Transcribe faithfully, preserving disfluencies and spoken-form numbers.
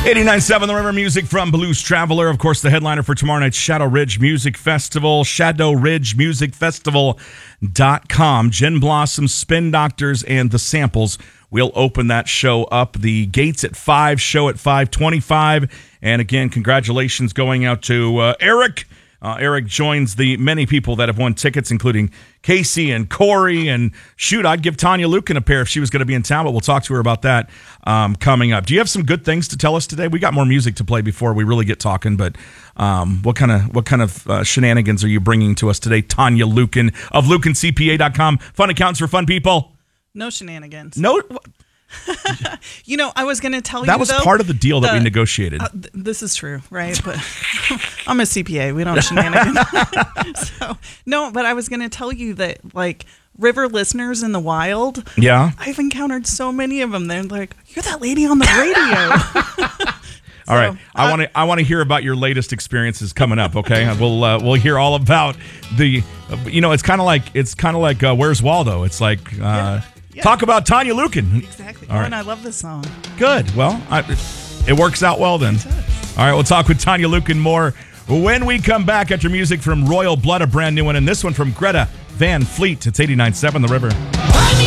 eighty-nine point seven The River, music from Blues Traveler. Of course, the headliner for tomorrow night's Shadow Ridge Music Festival, shadow ridge music festival dot com. Gin Blossom, Spin Doctors, and The Samples will open that show up. The gates at five, show at five twenty-five. And again, congratulations going out to uh, Eric. Uh, Eric joins the many people that have won tickets, including Casey and Corey. And shoot, I'd give Tanya Lukin a pair if she was going to be in town, but we'll talk to her about that um, coming up. Do you have some good things to tell us today? We got more music to play before we really get talking, but um, what kind of what kind of uh, shenanigans are you bringing to us today, Tanya Lukin of Lukin C P A dot com? Fun accountants for fun people. No shenanigans. No. You know, I was going to tell that you, That was though, part of the deal that the, we negotiated. Uh, th- this is true, right? But I'm a C P A. We don't shenanigans. So, no, but I was going to tell you that, like, river listeners in the wild, yeah, I've encountered so many of them. They're like, you're that lady on the radio. So, all right, I want to I want to hear about your latest experiences coming up. Okay, we'll uh, we'll hear all about the, you know, it's kind of like it's kind of like uh, Where's Waldo? It's like uh, yeah, yeah. Talk about Tanya Lukin. Exactly. All oh, right. And I love this song. Good. Well, I, it works out well then. All right, we'll talk with Tanya Lukin more when we come back after music from Royal Blood, a brand new one, and this one from Greta Van Fleet. It's eighty-nine point seven The River.